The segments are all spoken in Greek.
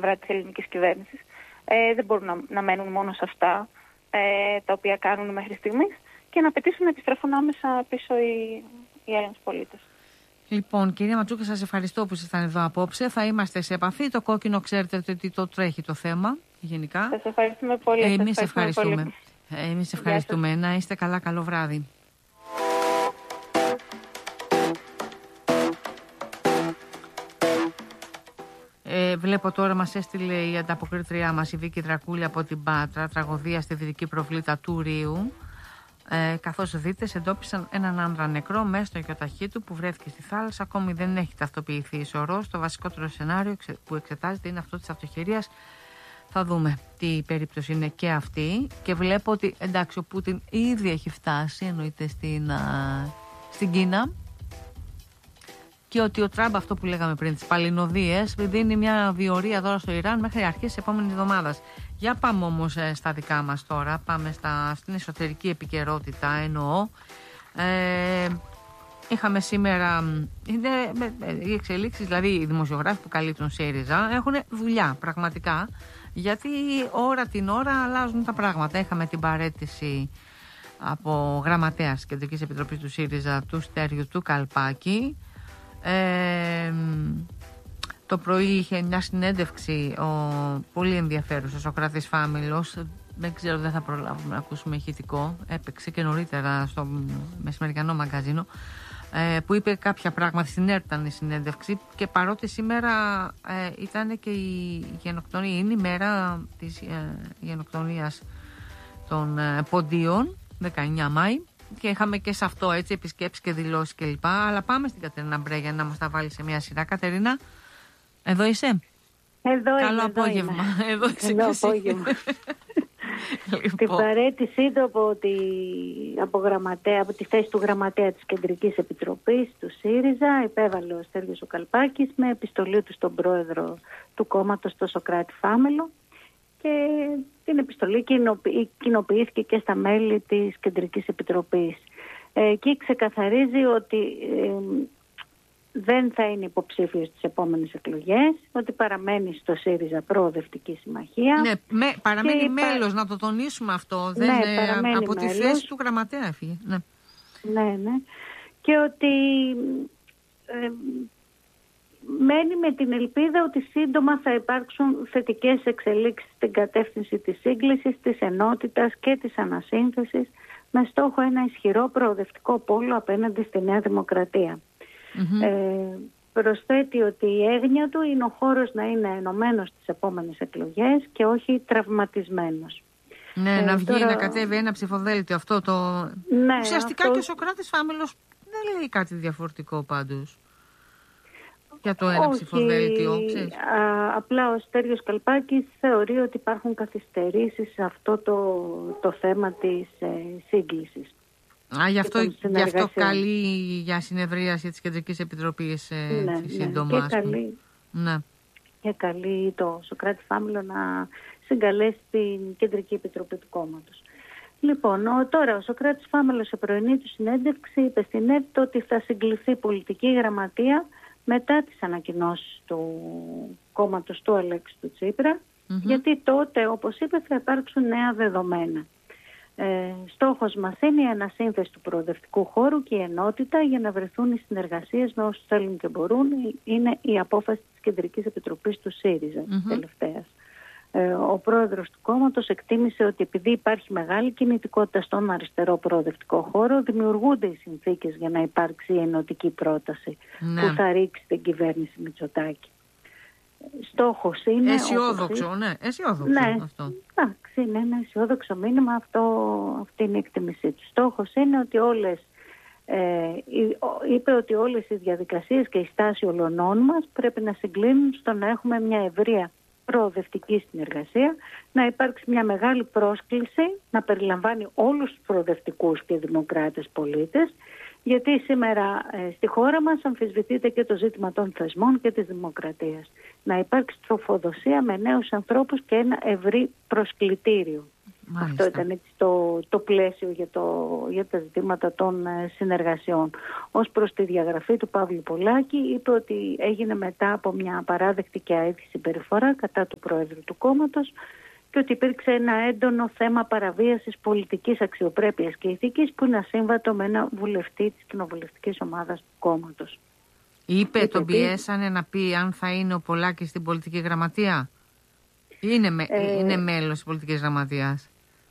πλευρά της ελληνικής κυβέρνησης. Δεν μπορούν να μένουν μόνο σε αυτά τα οποία κάνουν μέχρι στιγμής και να απαιτήσουν να επιστρέφουν άμεσα πίσω οι Έλληνες πολίτες. Λοιπόν, κυρία Ματσούκα, σας ευχαριστώ που ήσασταν εδώ απόψε. Θα είμαστε σε επαφή. Το κόκκινο ξέρετε ότι το τρέχει το θέμα γενικά. Σας ευχαριστούμε πολύ. Εμείς ευχαριστούμε. Εμείς ευχαριστούμε. Να είστε καλά, καλό βράδυ. Βλέπω τώρα μας έστειλε η ανταποκρίτριά μας η Βίκη Δρακούλη από την Πάτρα, τραγωδία στη δυτική προβλήτα του Ρίου. Καθώς δείτε, εντόπισαν έναν άνδρα νεκρό μέσα στο γιοταχή του που βρέθηκε στη θάλασσα. Ακόμη δεν έχει ταυτοποιηθεί η σωρός. Το βασικότερο σενάριο που εξετάζεται είναι αυτό της αυτοχειρίας. Θα δούμε τι περίπτωση είναι και αυτή. Και βλέπω ότι εντάξει, ο Πούτιν ήδη έχει φτάσει, εννοείται στην Κίνα. Και ότι ο Τραμπ, αυτό που λέγαμε πριν, τις παλινοδίες, δίνει μια διορία τώρα στο Ιράν μέχρι αρχές της επόμενης εβδομάδας. Για πάμε όμως στα δικά μας τώρα. Πάμε στην εσωτερική επικαιρότητα, εννοώ. Είχαμε σήμερα οι εξελίξεις, δηλαδή οι δημοσιογράφοι που καλύπτουν ΣΥΡΙΖΑ έχουν δουλειά πραγματικά, γιατί ώρα την ώρα αλλάζουν τα πράγματα. Είχαμε την παραίτηση από γραμματέα της Κεντρικής Επιτροπής του ΣΥΡΙΖΑ, του Στέριου του Καλπάκη. Το πρωί είχε μια συνέντευξη πολύ ενδιαφέρουσα ο Σωκράτης Φάμιλος. Δεν ξέρω, δεν θα προλάβουμε να ακούσουμε ηχητικό. Έπαιξε και νωρίτερα στο μεσημερινό μαγκαζίνο, που είπε κάποια πράγματα. Στην ΕΡΤ ήταν η συνέντευξη, και παρότι σήμερα ήταν και η γενοκτονία, είναι η μέρα της γενοκτονίας των Ποντίων, 19 Μάη, και είχαμε και σε αυτό έτσι επισκέψεις και δηλώσεις κλπ. Αλλά πάμε στην Κατερίνα Μπρέ να μας τα βάλει σε μια σειρά. Κατερίνα, εδώ είσαι? Καλό απόγευμα. Εδώ είσαι. Καλό απόγευμα. Την παραίτησή του από τη θέση του γραμματέα της Κεντρικής Επιτροπής του ΣΥΡΙΖΑ υπέβαλε ο Στέργιος ο Καλπάκης με επιστολή του στον πρόεδρο του κόμματος, τον Σωκράτη Φάμελο, και την επιστολή κοινοποιήθηκε και στα μέλη της Κεντρικής Επιτροπής. Εκεί ξεκαθαρίζει ότι δεν θα είναι υποψήφιος στις επόμενες εκλογές, ότι παραμένει στο ΣΥΡΙΖΑ Προοδευτική Συμμαχία. Ναι, παραμένει μέλος, να το τονίσουμε αυτό. Ναι, από τη θέση του γραμματέα έφυγε. Ναι. Και ότι μένει με την ελπίδα ότι σύντομα θα υπάρξουν θετικές εξελίξεις στην κατεύθυνση της σύγκλησης, της ενότητας και της ανασύνθεσης, με στόχο ένα ισχυρό προοδευτικό πόλο απέναντι στη Νέα Δημοκρατία. Προσθέτει ότι η έγνοια του είναι ο χώρος να είναι ενωμένος στις επόμενες εκλογές και όχι τραυματισμένος. Ναι, να βγει, να κατέβει ένα ψηφοδέλτιο, αυτό το... Ναι, ουσιαστικά αυτό... και ο Σωκράτης Φάμελος δεν λέει κάτι διαφορετικό πάντως για το ένα ψηφοδέλτιο. Απλά ο Στέργιος Καλπάκης θεωρεί ότι υπάρχουν καθυστερήσεις σε αυτό το θέμα της σύγκλησης. Γι' αυτό καλεί για συνεδρίαση της Κεντρικής Επιτροπής σύντομα. Και καλεί το Σωκράτη Φάμιλο να συγκαλέσει την Κεντρική Επιτροπή του κόμματος. Λοιπόν, τώρα ο Σωκράτης Φάμιλος σε πρωινή του συνέντευξη είπε στην ΕΡΤ ότι θα συγκληθεί η πολιτική γραμματεία μετά τις ανακοινώσεις του κόμματος του Αλέξη του Τσίπρα, γιατί τότε, όπως είπε, θα υπάρξουν νέα δεδομένα. Στόχος μας είναι η ανασύνθεση του προοδευτικού χώρου και η ενότητα για να βρεθούν οι συνεργασίες με όσους θέλουν και μπορούν. Είναι η απόφαση της Κεντρικής Επιτροπής του ΣΥΡΙΖΑ τελευταίας. Ο πρόεδρος του κόμματος εκτίμησε ότι επειδή υπάρχει μεγάλη κινητικότητα στον αριστερό προοδευτικό χώρο, δημιουργούνται οι συνθήκες για να υπάρξει η ενωτική πρόταση που θα ρίξει την κυβέρνηση Μητσοτάκη. Στόχος είναι... Αισιόδοξο αυτό. Εντάξει, είναι ένα αισιόδοξο μήνυμα, αυτή είναι η εκτίμησή του. Στόχος είναι ότι είπε ότι όλες οι διαδικασίες και η στάση ολονών μας πρέπει να συγκλίνουν στο να έχουμε μια ευρεία προοδευτική συνεργασία, να υπάρξει μια μεγάλη πρόσκληση να περιλαμβάνει όλους τους προοδευτικούς και δημοκράτες πολίτες, γιατί σήμερα στη χώρα μας αμφισβητείται και το ζήτημα των θεσμών και της δημοκρατίας. Να υπάρξει τροφοδοσία με νέους ανθρώπους και ένα ευρύ προσκλητήριο. Μάλιστα. Αυτό ήταν το πλαίσιο για τα ζητήματα των συνεργασιών. Ως προς τη διαγραφή του Παύλου Πολάκη, είπε ότι έγινε μετά από μια απαράδεκτη και αήθη συμπεριφορά κατά του Πρόεδρου του κόμματος και ότι υπήρξε ένα έντονο θέμα παραβίασης πολιτικής αξιοπρέπειας και ηθικής που είναι ασύμβατο με ένα βουλευτή της κοινοβουλευτικής ομάδας του κόμματος. Είπε, τον πιέσανε να πει αν θα είναι ο Πολάκης στην πολιτική γραμματεία. Είναι μέλος της πολιτικής γραμματείας.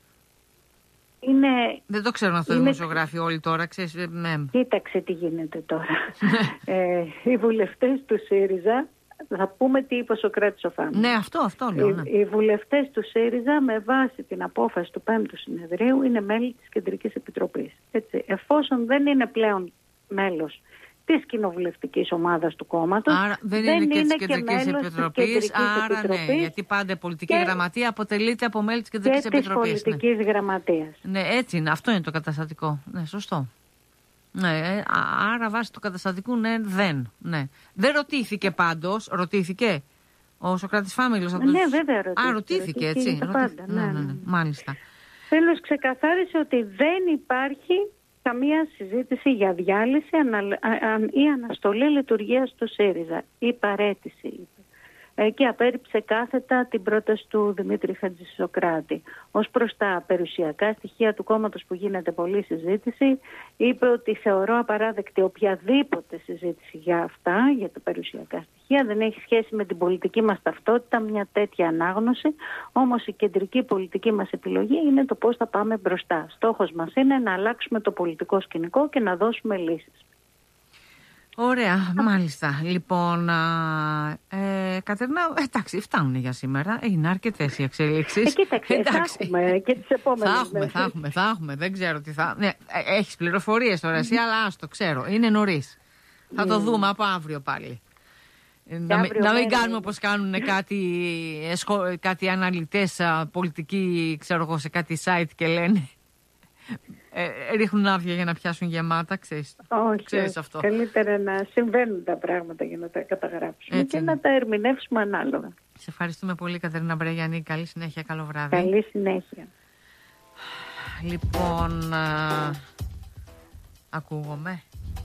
Δεν το ξέρουν αυτό οι δημοσιογράφοι όλοι τώρα. Κοίταξε τι γίνεται τώρα. Οι βουλευτές του ΣΥΡΙΖΑ, θα πούμε τι είπε ο Σωκράτης ο Φάμιλος. Ναι, αυτό λέω. Ναι. Οι βουλευτές του ΣΥΡΙΖΑ με βάση την απόφαση του 5ου συνεδρίου είναι μέλη της Κεντρικής Επιτροπής. Έτσι, εφόσον δεν είναι πλέον μέλος της κοινοβουλευτικής ομάδας του κόμματος. Άρα δεν είναι και της Κεντρικής Επιτροπής. Άρα ναι, γιατί πάντα η πολιτική γραμματεία αποτελείται από μέλη της Κεντρικής Επιτροπής. Της πολιτικής γραμματείας. Ναι, έτσι είναι. Αυτό είναι το καταστατικό. Ναι, σωστό. Ναι, άρα βάσει του καταστατικού δεν. Ναι. Δεν ρωτήθηκε πάντως. Ρωτήθηκε ο Σωκράτης Φάμιλος. Ναι, βέβαια ρωτήθηκε. Ρωτήθηκε έτσι. Ναι. Μάλιστα. Τέλος, ξεκαθάρισε ότι δεν υπάρχει καμία συζήτηση για διάλυση ή αναστολή λειτουργίας του ΣΥΡΙΖΑ ή παραίτηση, είπε. Και απέρριψε κάθετα την πρόταση του Δημήτρη Χατζησοκράτη. Ως προς τα περιουσιακά στοιχεία του κόμματος που γίνεται πολλή συζήτηση, είπε ότι θεωρώ απαράδεκτη οποιαδήποτε συζήτηση για αυτά, για τα περιουσιακά στοιχεία. Δεν έχει σχέση με την πολιτική μας ταυτότητα μια τέτοια ανάγνωση, όμως η κεντρική πολιτική μας επιλογή είναι το πώς θα πάμε μπροστά. Στόχος μας είναι να αλλάξουμε το πολιτικό σκηνικό και να δώσουμε λύσεις. Ωραία, μάλιστα. Λοιπόν, Κατερίνα, εντάξει, φτάνουν για σήμερα. Είναι αρκετές οι εξελίξεις. Κοίταξε, θα έχουμε και τις επόμενες μέρες. Θα έχουμε, δεν ξέρω τι θα... Ναι, έχεις πληροφορίες τώρα εσύ, αλλά άστο, ξέρω, είναι νωρίς. Θα το δούμε από αύριο πάλι. Να μην κάνουμε όπως κάνουν κάτι αναλυτές πολιτικοί, ξέρω εγώ, σε κάτι site και λένε... ρίχνουν άδεια για να πιάσουν γεμάτα, ξέρεις. Όχι, αυτό. Καλύτερα να συμβαίνουν τα πράγματα για να τα καταγράψουμε και να τα ερμηνεύσουμε ανάλογα. Σε ευχαριστούμε πολύ, Κατερίνα Μπρεγιανή. Καλή συνέχεια, καλό βράδυ. Καλή συνέχεια. Λοιπόν, ακούγομαι.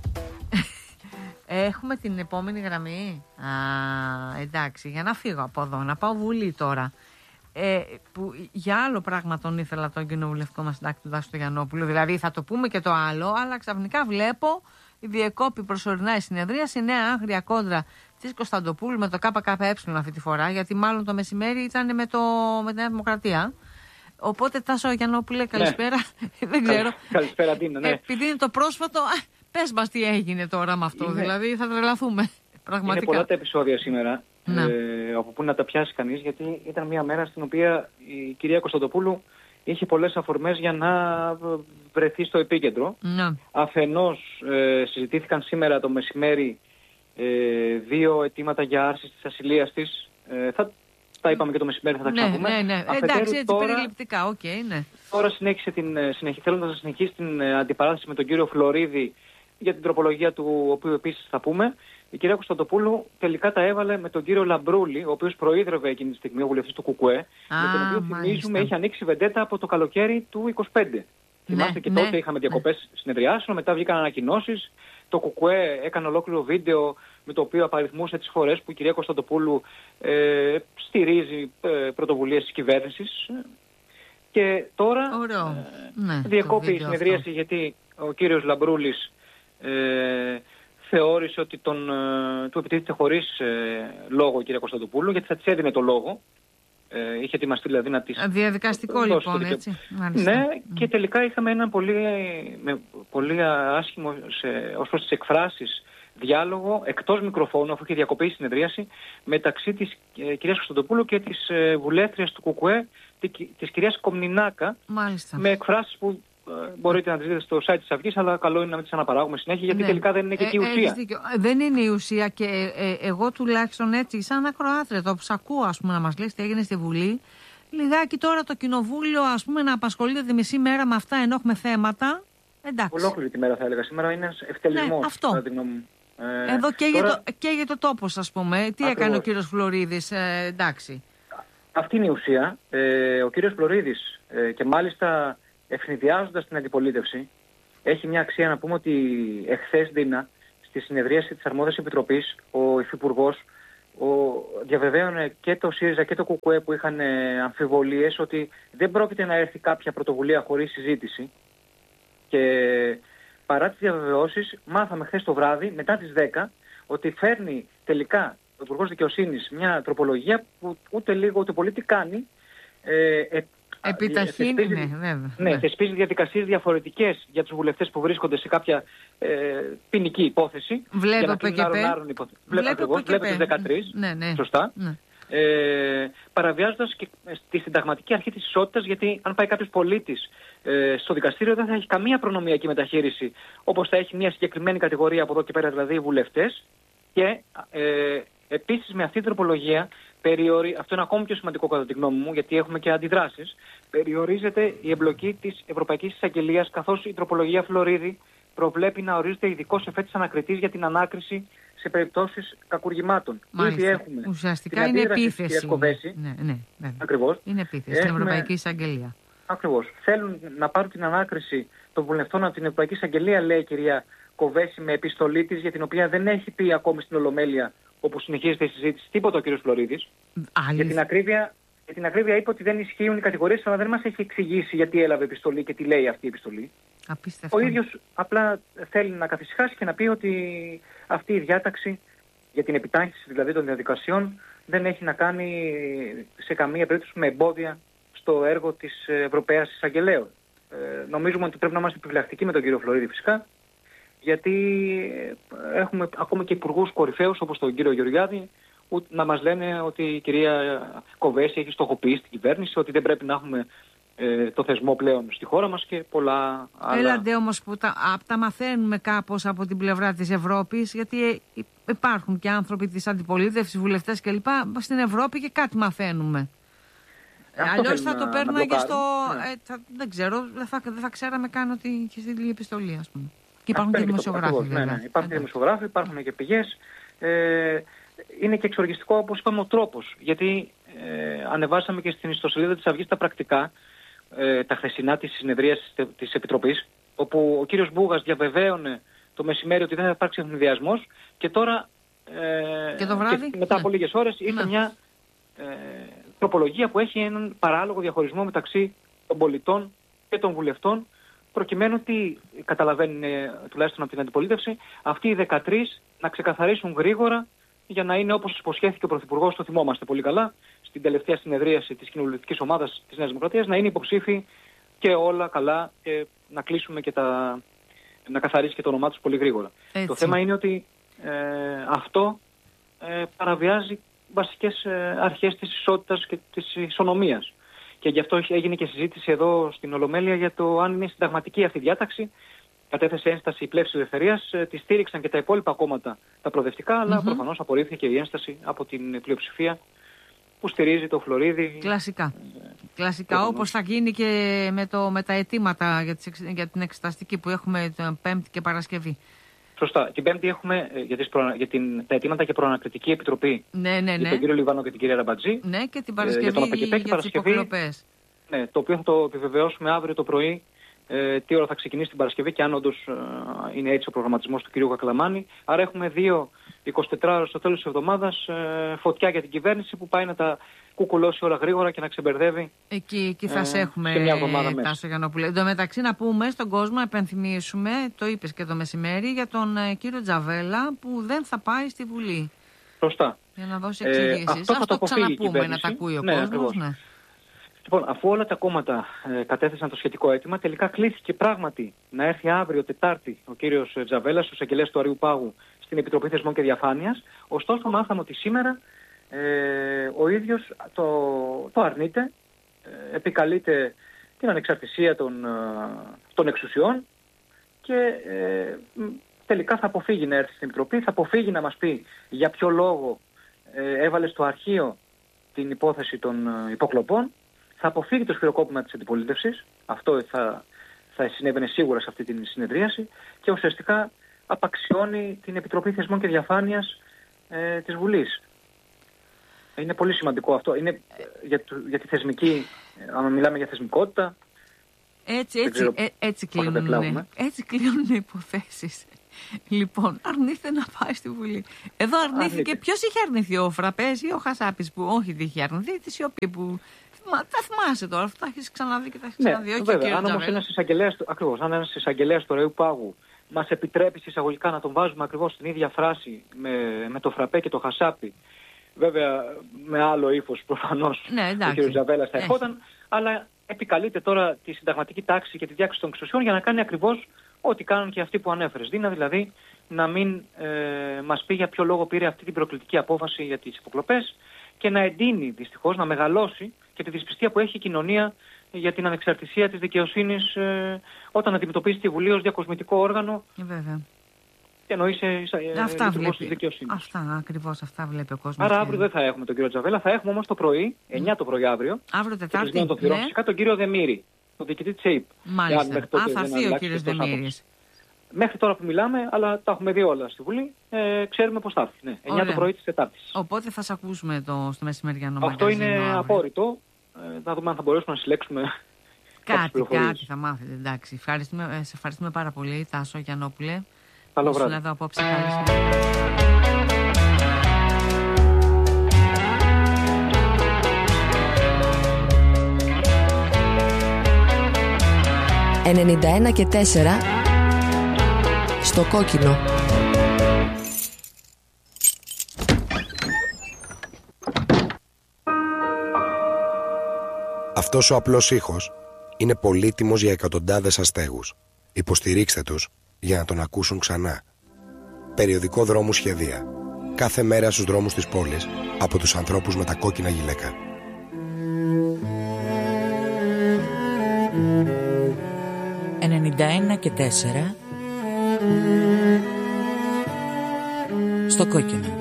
Έχουμε την επόμενη γραμμή. Εντάξει, για να φύγω από εδώ, να πάω Βουλή τώρα. Που για άλλο πράγμα τον ήθελα τον κοινοβουλευτικό μας συντάκτη του Τάσου Γιαννόπουλου. Δηλαδή θα το πούμε και το άλλο, αλλά ξαφνικά βλέπω διεκόπη προσωρινά η συνεδρίαση, νέα άγρια κόντρα της Κωνσταντοπούλου με το ΚΚΕ αυτή τη φορά, γιατί μάλλον το μεσημέρι ήταν με τη Νέα Δημοκρατία. Οπότε Τάσο Γιαννόπουλε, καλησπέρα. Δεν ξέρω. Καλησπέρα, Τίνα, ναι. Επειδή είναι το πρόσφατο, πες μας τι έγινε τώρα με αυτό. Δηλαδή θα τρελαθούμε. Πραγματικά. Είναι πολλά τα επεισόδια σήμερα. Από πού να τα πιάσει κανείς, γιατί ήταν μια μέρα στην οποία η κυρία Κωνσταντοπούλου είχε πολλές αφορμές για να βρεθεί στο επίκεντρο. Αφενός συζητήθηκαν σήμερα το μεσημέρι 2 αιτήματα για άρση της ασυλίας της. Τα είπαμε και το μεσημέρι, θα τα ξαναπούμε. Ναι. Εντάξει, έτσι περιληπτικά, ναι. Τώρα θέλοντας να συνεχίσει την αντιπαράθεση με τον κύριο Φλωρίδη για την τροπολογία του οποίου επίσης θα πούμε. Η κυρία Κωνσταντοπούλου τελικά τα έβαλε με τον κύριο Λαμπρούλη, ο οποίος προείδρευε εκείνη τη στιγμή, ο βουλευτής του ΚΚΕ, με τον οποίο θυμίζουμε είχε ανοίξει βεντέτα από το καλοκαίρι του 25. Θυμάστε και τότε είχαμε διακοπές συνεδριάσεων, μετά βγήκαν ανακοινώσεις. Το ΚΚΕ έκανε ολόκληρο βίντεο με το οποίο απαριθμούσε τις φορές που η κυρία Κωνσταντοπούλου στηρίζει πρωτοβουλίες της κυβέρνησης. Και τώρα διακόπη η συνεδρίαση γιατί ο κύριος Λαμπρούλης θεώρησε ότι του επιτίθεται χωρίς λόγο η κυρία Κωνσταντοπούλου, γιατί θα της έδινε το λόγο. Είχε ετοιμαστεί δηλαδή να της... Διαδικαστικό λοιπόν, έτσι. Ναι, και τελικά είχαμε έναν πολύ άσχημο ως προς τις εκφράσεις διάλογο εκτός μικροφώνου, αφού είχε διακοπεί η συνεδρίαση, μεταξύ της κυρίας Κωνσταντοπούλου και της βουλεύτριας του ΚΚΕ, της κυρίας Κομνηνάκα, με εκφράσεις που μπορείτε να τις δείτε στο site της Αυγής, αλλά καλό είναι να μην τις αναπαράγουμε συνέχεια, γιατί τελικά δεν είναι και εκεί η ουσία. Δεν είναι η ουσία και εγώ τουλάχιστον έτσι, σαν ακροάτρια, το που ακούω ας πούμε, να μας λες τι έγινε στη Βουλή, λιγάκι τώρα το Κοινοβούλιο ας πούμε, να απασχολείται τη μισή μέρα με αυτά ενώ έχουμε θέματα. Εντάξει. Ολόκληρη τη μέρα θα έλεγα. Σήμερα είναι ένας ευτελισμός. Αυτό. Εδώ καίγεται το τόπος, ας πούμε. Τι έκανε ο κύριος Φλωρίδης, εντάξει. Αυτή είναι η ουσία. Ο κύριος Φλωρίδης και μάλιστα ευνηδιάζοντας την αντιπολίτευση, έχει μια αξία να πούμε ότι εχθές, Δίνα, στη συνεδρίαση της Αρμόδιας Επιτροπής, ο Υφυπουργός διαβεβαίωνε και το ΣΥΡΙΖΑ και το ΚΚΕ που είχαν αμφιβολίες ότι δεν πρόκειται να έρθει κάποια πρωτοβουλία χωρίς συζήτηση. Και παρά τις διαβεβαιώσεις, μάθαμε χθες το βράδυ, μετά τις 10, ότι φέρνει τελικά ο Υπουργός Δικαιοσύνης μια τροπολογία που ούτε λίγο ούτε πολύ τι κάνει. Επιταχύνει, βέβαια. Ναι, θεσπίζει διαδικασίες διαφορετικές για τους βουλευτές που βρίσκονται σε κάποια ποινική υπόθεση. Βλέπω τις 13. Ναι. Σωστά. Ναι. Παραβιάζοντας και τη συνταγματική αρχή της ισότητας, γιατί αν πάει κάποιος πολίτης στο δικαστήριο δεν θα έχει καμία προνομιακή μεταχείριση, όπως θα έχει μια συγκεκριμένη κατηγορία από εδώ και πέρα, δηλαδή οι βουλευτές. Και επίσης με αυτή την τροπολογία, αυτό είναι ακόμη πιο σημαντικό κατά τη γνώμη μου, γιατί έχουμε και αντιδράσεις, περιορίζεται η εμπλοκή της Ευρωπαϊκής Εισαγγελίας, καθώς η τροπολογία Φλωρίδη προβλέπει να ορίζεται ειδικός εφέτης ανακριτής για την ανάκριση σε περιπτώσεις κακουργημάτων. Ήδη έχουμε. Ουσιαστικά είναι επίθεση. Ναι, ακριβώς. Είναι επίθεση στην Ευρωπαϊκή Εισαγγελία. Ακριβώς. Θέλουν να πάρουν την ανάκριση των βουλευτών από την Ευρωπαϊκή Εισαγγελία, λέει η κυρία Κοβέση, με επιστολή της, για την οποία δεν έχει πει ακόμη στην Ολομέλεια, όπου συνεχίζεται η συζήτηση, τίποτα ο κ. Φλωρίδης. Για την ακρίβεια είπε ότι δεν ισχύουν οι κατηγορίες, αλλά δεν μας έχει εξηγήσει γιατί έλαβε επιστολή και τι λέει αυτή η επιστολή. Απίστευτο. Ο ίδιος απλά θέλει να καθησυχάσει και να πει ότι αυτή η διάταξη για την επιτάχυνση δηλαδή των διαδικασιών δεν έχει να κάνει σε καμία περίπτωση με εμπόδια στο έργο της Ευρωπαίας Εισαγγελέως. Νομίζουμε ότι πρέπει να είμαστε επιφυλακτικοί με τον κύριο Φλωρίδη φυσικά, γιατί έχουμε ακόμα και υπουργούς κορυφαίους όπως τον κύριο Γεωργιάδη να μας λένε ότι η κυρία Κοβέση έχει στοχοποιήσει την κυβέρνηση, ότι δεν πρέπει να έχουμε το θεσμό πλέον στη χώρα μας και πολλά άλλα. Έλαντε όμως που τα μαθαίνουμε κάπως από την πλευρά της Ευρώπης, γιατί υπάρχουν και άνθρωποι της αντιπολίτευσης, βουλευτές κλπ. Στην Ευρώπη και κάτι μαθαίνουμε. Αλλιώς θα το παίρνω και στο... δεν ξέρω, δεν θα ξέραμε καν ότι είχε στείλει επιστολή, ας πούμε. Και υπάρχουν και δημοσιογράφοι. Ναι, υπάρχουν και δημοσιογράφοι, υπάρχουν και πηγές. Είναι και εξοργιστικό, όπως είπαμε, ο τρόπος. Γιατί ανεβάσαμε και στην ιστοσελίδα της Αυγής τα πρακτικά, τα χθεσινά της συνεδρίας της Επιτροπής, όπου ο κύριος Μπούγας διαβεβαίωνε το μεσημέρι ότι δεν θα υπάρξει ευνηδιασμός, και τώρα και το βράδυ, και μετά από λίγες ώρες ήρθε μια τροπολογία που έχει έναν παράλογο διαχωρισμό μεταξύ των πολιτών και των βουλευτών, προκειμένου ότι καταλαβαίνουν τουλάχιστον από την αντιπολίτευση αυτοί οι 13 να ξεκαθαρίσουν γρήγορα για να είναι όπως υποσχέθηκε ο Πρωθυπουργός, το θυμόμαστε πολύ καλά, στην τελευταία συνεδρίαση της κοινοβουλευτικής ομάδας της Νέας Δημοκρατίας, να είναι υποψήφοι και όλα καλά και να κλείσουμε και να καθαρίσει και το όνομά τους πολύ γρήγορα. Έτσι. Το θέμα είναι ότι αυτό παραβιάζει βασικές αρχές της ισότητας και της ισονομίας. Και γι' αυτό έγινε και συζήτηση εδώ στην Ολομέλεια για το αν είναι συνταγματική αυτή η διάταξη. Κατέθεσε ένσταση η Πλεύσης Ελευθερίας, τη στήριξαν και τα υπόλοιπα κόμματα τα προοδευτικά, αλλά προφανώς απορρίφθηκε η ένσταση από την πλειοψηφία που στηρίζει το Φλωρίδη. Κλασικά. Κλασικά, όπως θα γίνει και με τα αιτήματα για την εξεταστική που έχουμε Πέμπτη και Παρασκευή. Σωστά. Την Πέμπτη έχουμε τα αιτήματα και προανακριτική επιτροπή. Ναι. Για τον κύριο Λιβάνο και την κυρία Ραμπατζή. Ναι, και την Παρασκευή για τις υποκλοπές. Ναι, το οποίο θα το επιβεβαιώσουμε αύριο το πρωί. Τι ώρα θα ξεκινήσει την Παρασκευή και αν όντως είναι έτσι ο προγραμματισμός του κυρίου Κακλαμάνη. Άρα έχουμε 2 24 ώρες στο τέλος της εβδομάδας φωτιά για την κυβέρνηση που πάει να τα κουκουλώσει όλα γρήγορα και να ξεμπερδεύει. Εκεί θα σε έχουμε, Τάσο Γιαννόπουλε. Εν τω μεταξύ να πούμε στον κόσμο, να επενθυμίσουμε, το είπες και το μεσημέρι, για τον κύριο Τζαβέλα που δεν θα πάει στη Βουλή. Σωστά. Για να δώσει εξηγήσεις. Αυτό το ξαναπούμε, να τα ακούει ο κόσμος. Ναι. Λοιπόν, αφού όλα τα κόμματα κατέθεσαν το σχετικό αίτημα, τελικά κλήθηκε πράγματι να έρθει αύριο Τετάρτη ο κύριος Τζαβέλας, ο εισαγγελέας του Αριού Πάγου, στην Επιτροπή Θεσμών και Διαφάνειας. Ωστόσο, μάθαμε ότι σήμερα ο ίδιος το αρνείται, επικαλείται την ανεξαρτησία των εξουσιών και τελικά θα αποφύγει να έρθει στην Επιτροπή, θα αποφύγει να μας πει για ποιο λόγο έβαλε στο αρχείο την υπόθεση των υποκλοπών. Θα αποφύγει το σφυροκόπημα της αντιπολίτευσης, αυτό θα συνέβαινε σίγουρα σε αυτή την συνεδρίαση, και ουσιαστικά απαξιώνει την Επιτροπή Θεσμών και Διαφάνειας της Βουλής. Είναι πολύ σημαντικό αυτό. Είναι για τη θεσμική, αν μιλάμε για θεσμικότητα. Έτσι κλείνουν οι υποθέσεις. Λοιπόν, αρνήθηκε να πάει στη Βουλή. Εδώ αρνήθηκε. Ποιος είχε αρνηθεί, ο Φραπές ή ο Χασάπης, που όχι δεν είχε αρνηθεί, τη σιωπή που. Τα θυμάσαι τώρα, αυτά τα έχεις ξαναδεί και τα έχεις ξαναδεί. Όχι, βέβαια, αν όμως ένας εισαγγελέας του Ρεού Πάγου μας επιτρέπει εισαγωγικά να τον βάζουμε ακριβώς στην ίδια φράση με το Φραπέ και το Χασάπη, βέβαια με άλλο ύφος προφανώς, ο κ. Τζαβέλας θα ερχόταν, αλλά επικαλείται τώρα τη συνταγματική τάξη και τη διάκριση των εξουσιών για να κάνει ακριβώς ό,τι κάνουν και αυτοί που ανέφερες. Δηλαδή να μην μας πει για ποιο λόγο πήρε αυτή την προκλητική απόφαση για τις υποκλοπές και να εντείνει δυστυχώς, να μεγαλώσει και τη δυσπιστία που έχει η κοινωνία για την ανεξαρτησία της δικαιοσύνης όταν αντιμετωπίζει τη Βουλή ως διακοσμητικό όργανο. Βέβαια. Και εννοεί σε λειτουργός της δικαιοσύνης. Αυτά βλέπει ο κόσμος. Άρα αύριο δεν θα έχουμε τον κύριο Τζαβέλα, θα έχουμε όμως το πρωί, 9 το πρωί αύριο. Αύριο Τετάρτη. Φυσικά τον κύριο Δεμήρη, τον διοικητή της ΑΕΠ. Μάλιστα. Θα έρθει ο κύριος Δεμήρης. Μέχρι τώρα που μιλάμε, αλλά τα έχουμε δει όλα στη Βουλή, ξέρουμε πώς θα έρθει. Ναι. 9 το πρωί της Τετάρτης. Οπότε θα σε ακούσουμε στο μεσημεριανό μαγκαζίνο. Αυτό είναι απόρριτο. Να δούμε αν θα μπορέσουμε να συλλέξουμε κάτι θα μάθετε. Εντάξει. Σε ευχαριστούμε πάρα πολύ, Τάσο Γιαννόπουλε. Καλό βράδυ. Εδώ απόψε. Ευχαριστούμε. 91,4 στο κόκκινο. Αυτός ο απλός ήχος είναι πολύτιμος για εκατοντάδες αστέγους. Υποστηρίξτε τους για να τον ακούσουν ξανά. Περιοδικό Δρόμου Σχεδία. Κάθε μέρα στους δρόμους της πόλης από τους ανθρώπους με τα κόκκινα γυλαίκα. «91,4 στο κόκκινο».